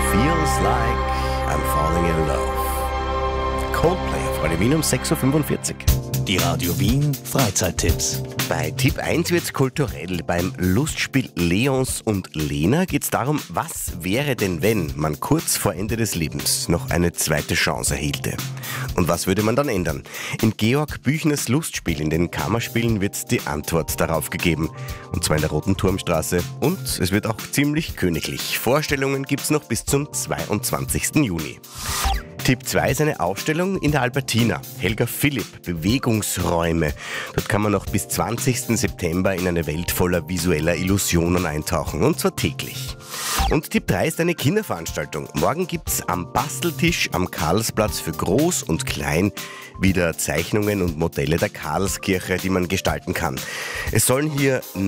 Feels like I'm falling in love. Coldplay auf Radio Wien um 6.45 Uhr. Die Radio Wien Freizeittipps. Bei Tipp 1 wird's kulturell. Beim Lustspiel Leons und Lena geht's darum, was wäre denn, wenn man kurz vor Ende des Lebens noch eine zweite Chance erhielte? Und was würde man dann ändern? In Georg Büchners Lustspiel in den Kammerspielen wird die Antwort darauf gegeben. Und zwar in der Roten Turmstraße. Und es wird auch ziemlich königlich. Vorstellungen gibt's noch bis zum 22. Juni. Tipp 2 ist eine Ausstellung in der Albertina. Helga Philipp, Bewegungsräume. Dort kann man noch bis 20. September in eine Welt voller visueller Illusionen eintauchen. Und zwar täglich. Und Tipp 3 ist eine Kinderveranstaltung. Morgen gibt's am Basteltisch am Karlsplatz für Groß und Klein wieder Zeichnungen und Modelle der Karlskirche, die man gestalten kann. Es sollen hier